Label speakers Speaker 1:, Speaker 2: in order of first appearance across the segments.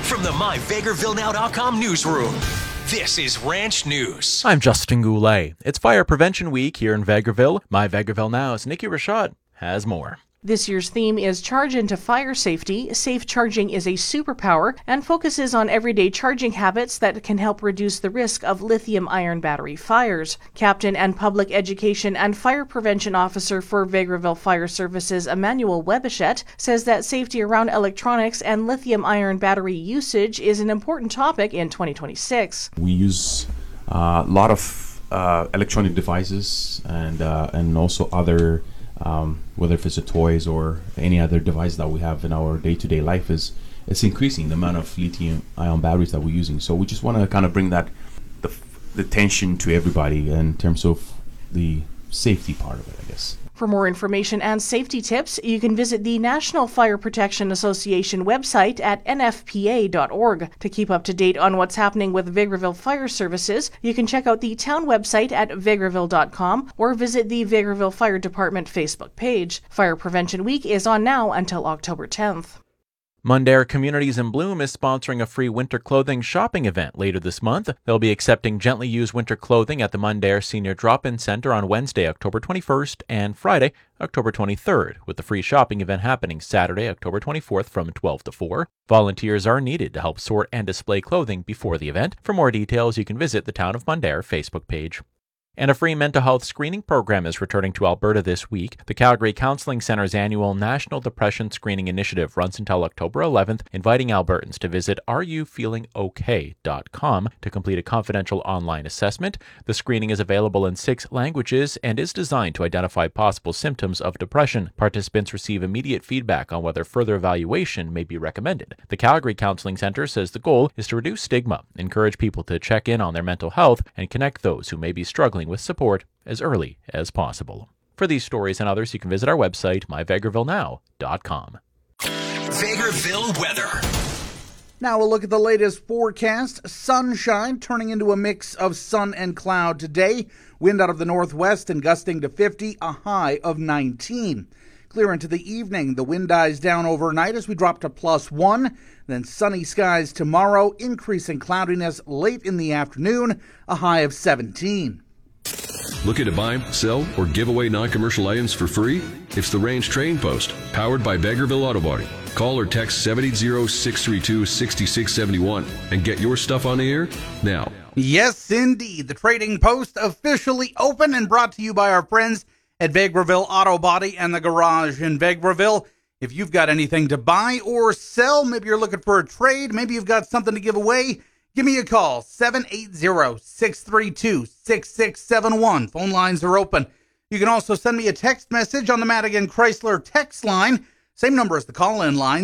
Speaker 1: From the MyVegrevilleNow.com newsroom, this is Ranch News.
Speaker 2: I'm Justin Goulet. It's Fire Prevention Week here in Vegreville. My Vegreville Now's Nikki Rashad has more.
Speaker 3: This year's theme is Charge into Fire Safety. Safe charging is a superpower and focuses on everyday charging habits that can help reduce the risk of lithium-ion battery fires. Captain and Public Education and Fire Prevention Officer for Vegreville Fire Services, Emmanuel Webichet, says that safety around electronics and lithium-ion battery usage is an important topic in 2026.
Speaker 4: We use a lot of electronic devices and also other whether if it's a toys or any other device that we have in our day-to-day life it's increasing the amount of lithium-ion batteries that we're using. So we just want to kind of bring that the attention to everybody in terms of the safety part of it, I guess.
Speaker 3: For more information and safety tips, you can visit the National Fire Protection Association website at nfpa.org. To keep up to date on what's happening with Vegreville Fire Services, you can check out the town website at vegreville.com or visit the Vegreville Fire Department Facebook page. Fire Prevention Week is on now until October 10th.
Speaker 2: Mundare Communities in Bloom is sponsoring a free winter clothing shopping event later this month. They'll be accepting gently used winter clothing at the Mundare Senior Drop-In Center on Wednesday, October 21st and Friday, October 23rd, with the free shopping event happening Saturday, October 24th from 12 to 4. Volunteers are needed to help sort and display clothing before the event. For more details, you can visit the Town of Mundare Facebook page. And a free mental health screening program is returning to Alberta this week. The Calgary Counseling Centre's annual National Depression Screening Initiative runs until October 11th, inviting Albertans to visit areyoufeelingok.com to complete a confidential online assessment. The screening is available in 6 languages and is designed to identify possible symptoms of depression. Participants receive immediate feedback on whether further evaluation may be recommended. The Calgary Counseling Centre says the goal is to reduce stigma, encourage people to check in on their mental health, and connect those who may be struggling with support as early as possible. For these stories and others, you can visit our website, myvegrevilleNow.com.
Speaker 1: Vegreville weather.
Speaker 5: Now we'll look at the latest forecast. Sunshine turning into a mix of sun and cloud today. Wind out of the northwest and gusting to 50, a high of 19. Clear into the evening. The wind dies down overnight as we drop to +1. Then sunny skies tomorrow, increasing cloudiness late in the afternoon, a high of 17.
Speaker 6: Looking to buy, sell, or give away non-commercial items for free? It's the Range Trading Post, powered by Vegreville Auto Body. Call or text 780-632-6671 and get your stuff on the air now.
Speaker 5: Yes, indeed. The Trading Post officially open and brought to you by our friends at Vegreville Auto Body and the Garage in Vegreville. If you've got anything to buy or sell, maybe you're looking for a trade, maybe you've got something to give away, give me a call, 780-632-6671. Phone lines are open. You can also send me a text message on the Madigan Chrysler text line. Same number as the call-in line,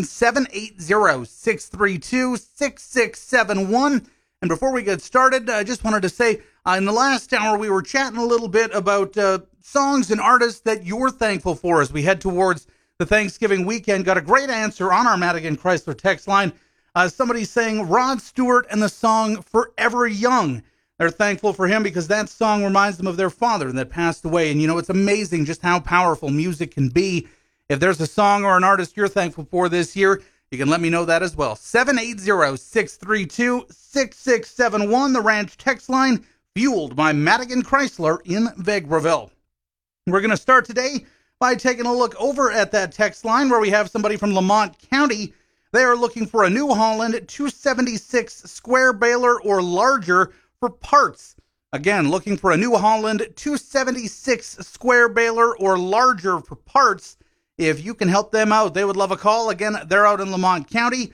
Speaker 5: 780-632-6671. And before we get started, I just wanted to say, in the last hour, we were chatting a little bit about songs and artists that you're thankful for as we head towards the Thanksgiving weekend. Got a great answer on our Madigan Chrysler text line. Somebody saying Rod Stewart and the song Forever Young. They're thankful for him because that song reminds them of their father that passed away. And, you know, it's amazing just how powerful music can be. If there's a song or an artist you're thankful for this year, you can let me know that as well. 780-632-6671, the Ranch text line, fueled by Madigan Chrysler in Vegreville. We're going to start today by taking a look over at that text line where we have somebody from Lamont County. They are looking for a New Holland 276 square baler or larger for parts. Again, looking for a New Holland 276 square baler or larger for parts. If you can help them out, they would love a call. Again, they're out in Lamont County,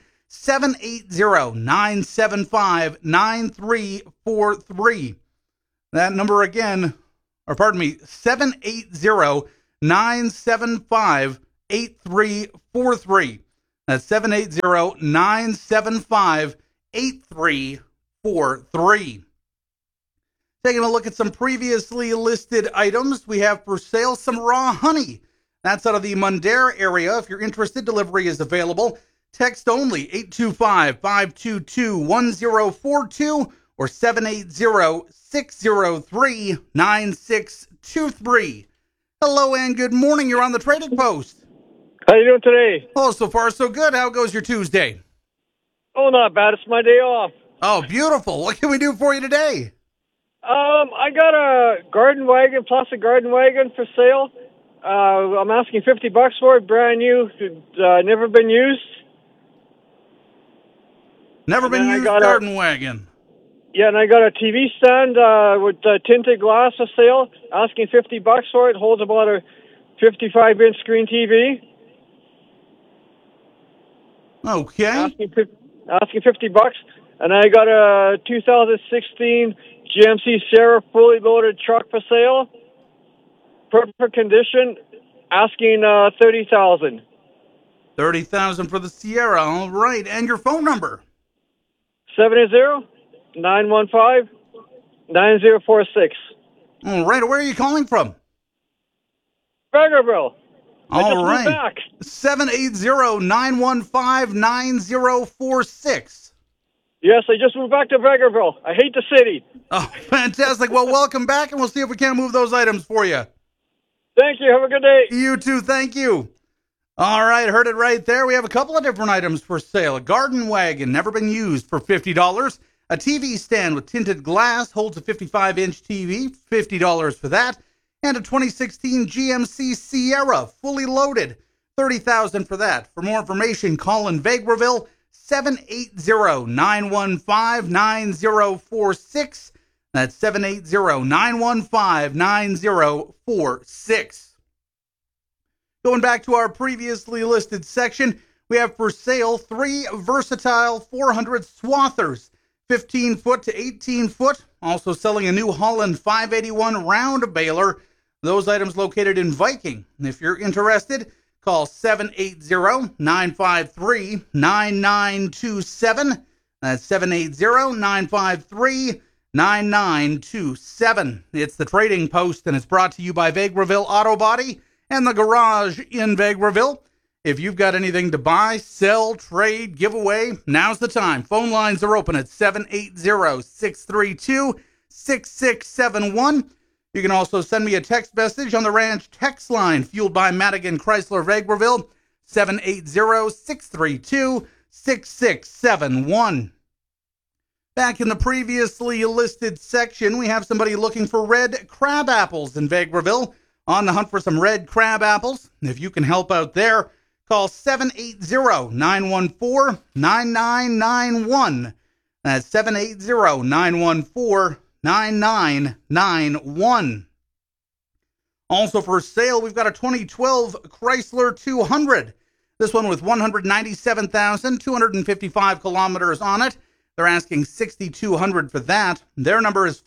Speaker 5: 780-975-9343. That number again, or pardon me, 780-975-8343. That's 780-975-8343. Taking a look at some previously listed items, we have for sale some raw honey. That's out of the Mundare area. If you're interested, delivery is available. Text only 825-522-1042 or 780-603-9623. Hello and good morning. You're on the Trading Post.
Speaker 7: How you doing today?
Speaker 5: Oh, so far so good. How goes your Tuesday?
Speaker 7: Oh, not bad. It's my day off.
Speaker 5: Oh, beautiful. What can we do for you today?
Speaker 7: I got a garden wagon, plastic garden wagon for sale. I'm asking $50 for it, brand new, never been used.
Speaker 5: Never been used garden wagon.
Speaker 7: Yeah, and I got a TV stand with tinted glass for sale, asking $50 for it. Holds about a 55-inch screen TV.
Speaker 5: Okay.
Speaker 7: Asking $50. And I got a 2016 GMC Sierra fully loaded truck for sale. Perfect condition, asking $30,000.
Speaker 5: $30,000 for the Sierra. All right. And your phone number?
Speaker 7: 780-915-9046.
Speaker 5: All right. Where are you calling from?
Speaker 7: Vegreville.
Speaker 5: All right. 780-915-9046.
Speaker 7: Yes, I just moved back to Vegreville. I hate the city.
Speaker 5: Oh, fantastic. Well, welcome back, and we'll see if we can't move those items for you.
Speaker 7: Thank you. Have a good day.
Speaker 5: You too. Thank you. All right. Heard it right there. We have a couple of different items for sale. A garden wagon, never been used, for $50. A TV stand with tinted glass, holds a 55-inch TV, $50 for that. And a 2016 GMC Sierra, fully loaded, $30,000 for that. For more information, call in Vegreville, 780-915-9046. That's 780-915-9046. Going back to our previously listed section, we have for sale 3 versatile 400 swathers, 15 foot to 18 foot. Also selling a New Holland 581 round baler. Those items located in Viking. If you're interested, call 780-953-9927. That's 780-953-9927. It's the Trading Post, and it's brought to you by Vegreville Auto Body and the Garage in Vegreville. If you've got anything to buy, sell, trade, give away, now's the time. Phone lines are open at 780-632-6671. You can also send me a text message on the Ranch text line, fueled by Madigan Chrysler Vegreville, 780-632-6671. Back in the previously listed section, we have somebody looking for red crab apples in Vegreville, on the hunt for some red crab apples. If you can help out there, call 780-914-9991. That's 780-914-9991. Also for sale, we've got a 2012 Chrysler 200. This one with 197,255 kilometers on it. They're asking $6,200 for that. Their number is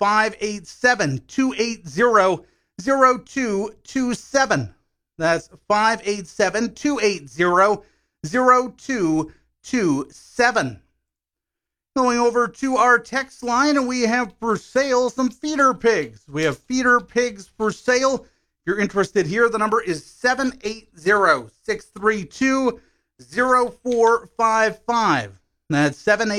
Speaker 5: 587-280-0227. That's 587-280-0227. Going over to our text line, and we have for sale some feeder pigs. We have feeder pigs for sale. If you're interested here, the number is 780-632-0455. That's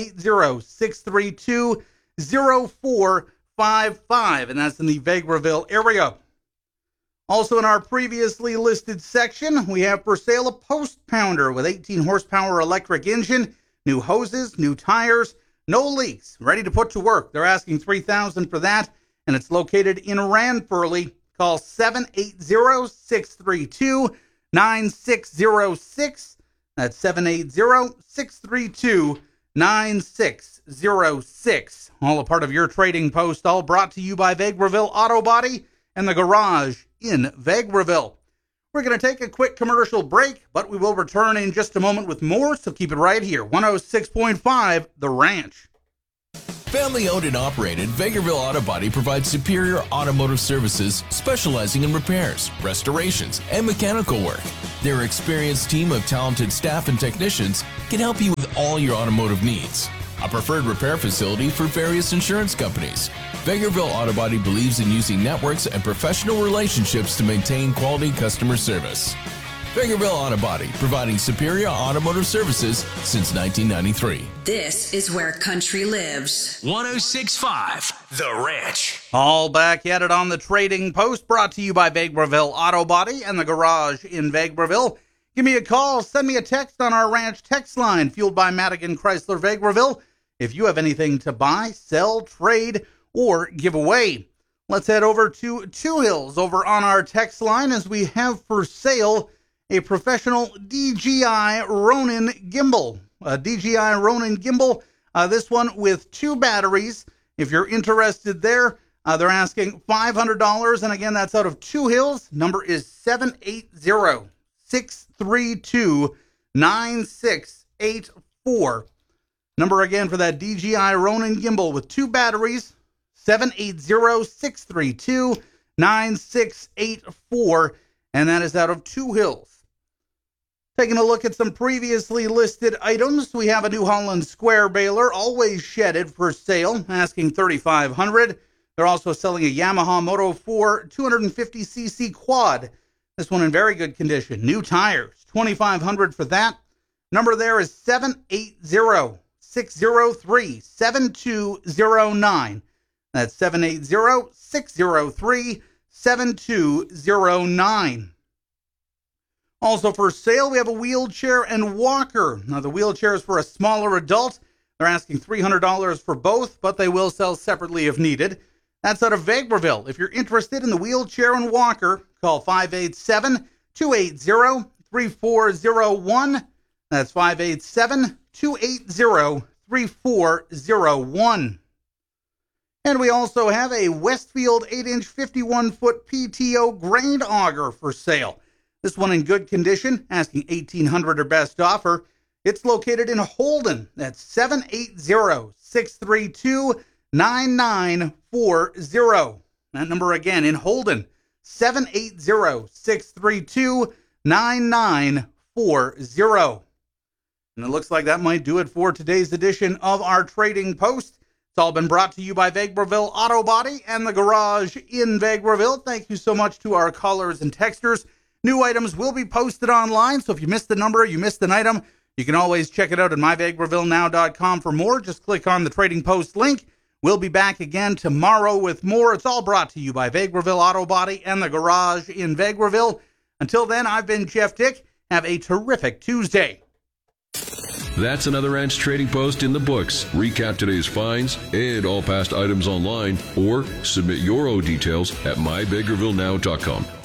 Speaker 5: 780-632-0455, and that's in the Vegreville area. Also in our previously listed section, we have for sale a post pounder with 18 horsepower electric engine, new hoses, new tires, no leaks, ready to put to work. They're asking $3,000 for that, and it's located in Ranfurly. Call 780-632-9606. That's 780-632-9606. All a part of your Trading Post, all brought to you by Vegreville Auto Body and the Garage in Vegreville. We're going to take a quick commercial break, but we will return in just a moment with more, so keep it right here. 106.5 The Ranch.
Speaker 8: Family owned and operated, Vegreville Auto Body provides superior automotive services specializing in repairs, restorations, and mechanical work. Their experienced team of talented staff and technicians can help you with all your automotive needs. A preferred repair facility for various insurance companies. Vegreville Auto Body believes in using networks and professional relationships to maintain quality customer service. Vegreville Auto Body, providing superior automotive services since 1993.
Speaker 9: This is where country lives.
Speaker 1: 106.5 The Ranch.
Speaker 5: All back at it on the Trading Post, brought to you by Vegreville Auto Body and the Garage in Vegreville. Give me a call, send me a text on our ranch text line, fueled by Madigan Chrysler Vegreville, if you have anything to buy, sell, trade, or give away. Let's head over to Two Hills over on our text line as we have for sale a professional DJI Ronin gimbal. A DJI Ronin gimbal, this one with 2 batteries. If you're interested there, they're asking $500, and again, that's out of Two Hills. Number is 780-632-9684. Number again for that DJI Ronin gimbal with 2 batteries, 780-632-9684, and that is out of Two Hills. Taking a look at some previously listed items, we have a New Holland Square baler, always shedded, for sale, asking $3,500. They're also selling a Yamaha Moto 4 250cc quad. This one in very good condition. New tires, $2,500 for that. Number there is 780-603-7209. That's 780-603-7209. Also for sale, we have a wheelchair and walker. Now, the wheelchair is for a smaller adult. They're asking $300 for both, but they will sell separately if needed. That's out of Vegreville. If you're interested in the wheelchair and walker, call 587-280-3401. That's 587-280-3401. And we also have a Westfield 8-inch 51-foot PTO grain auger for sale. This one in good condition, asking $1,800 or best offer. It's located in Holden. That's 780-632-9940. That number again in Holden, 780-632-9940. And it looks like that might do it for today's edition of our Trading Post. It's all been brought to you by Vegreville Auto Body and the Garage in Vegreville. Thank you so much to our callers and texters. New items will be posted online, so if you missed the number, you missed an item, you can always check it out at myvegrevillenow.com for more. Just click on the Trading Post link. We'll be back again tomorrow with more. It's all brought to you by Vegreville Auto Body and the Garage in Vegreville. Until then, I've been Jeff Dick. Have a terrific Tuesday.
Speaker 6: That's another Ranch Trading Post in the books. Recap today's finds and all past items online, or submit your own details at myvegrevillenow.com.